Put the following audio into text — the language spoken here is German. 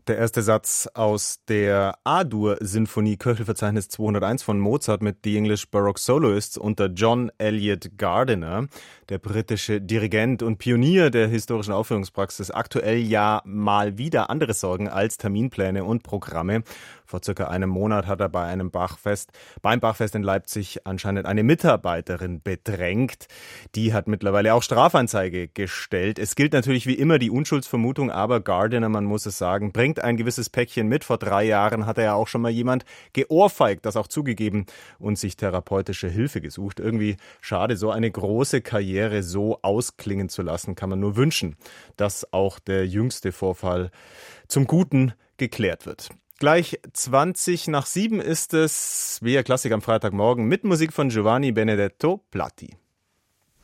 Der erste Satz aus der A-Dur-Sinfonie Köchelverzeichnis 201 von Mozart mit The English Baroque Soloists unter John Eliot Gardiner, der britische Dirigent und Pionier der historischen Aufführungspraxis, aktuell ja mal wieder andere Sorgen als Terminpläne und Programme. Vor circa einem Monat hat er beim Bachfest in Leipzig anscheinend eine Mitarbeiterin bedrängt. Die hat mittlerweile auch Strafanzeige gestellt. Es gilt natürlich wie immer die Unschuldsvermutung, aber Gardiner, man muss es sagen, bringt ein gewisses Päckchen mit. Vor 3 Jahren hat er ja auch schon mal jemand geohrfeigt, das auch zugegeben und sich therapeutische Hilfe gesucht. Irgendwie schade, so eine große Karriere so ausklingen zu lassen, kann man nur wünschen, dass auch der jüngste Vorfall zum Guten geklärt wird. Gleich 20 nach 7 ist es, wie Klassik am Freitagmorgen, mit Musik von Giovanni Benedetto Platti.